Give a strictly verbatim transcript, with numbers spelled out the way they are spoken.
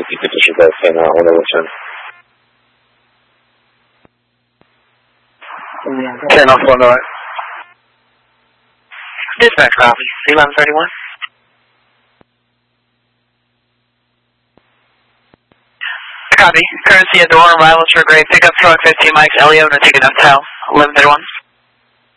fifty fifty should go ten out on the return. ten off on the right. Dispatch copy. eleven thirty-one. Copy. Currency at door, arrival short grade, pickup truck, fifteen mics, Elio, no ticket, hotel. eleven thirty-one.